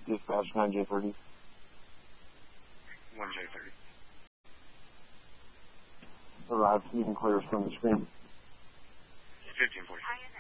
Dispatch 9J30. 1J30. Arrived, you can clear us from the screen. 1540.